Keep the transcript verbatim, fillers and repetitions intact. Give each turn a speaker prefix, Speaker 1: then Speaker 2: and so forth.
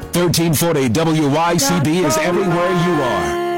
Speaker 1: thirteen forty W Y C B is everywhere you are.